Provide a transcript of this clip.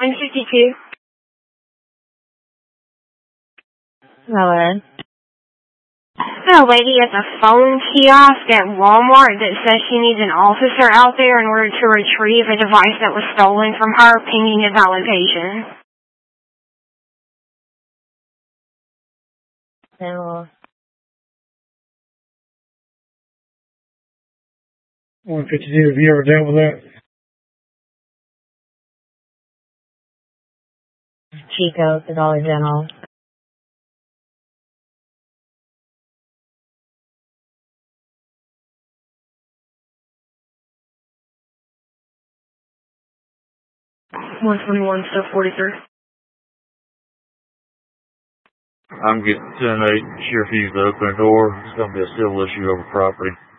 152. Hello. A lady at the phone kiosk at Walmart that says she needs an officer out there in order to retrieve a device that was stolen from her, pending its allocation. No. 152, have you ever dealt with that? Chico, the Dollar General. $121, stuff 43. I'm getting 10-8, Sheriff used to open the door. It's going to be a civil issue over property.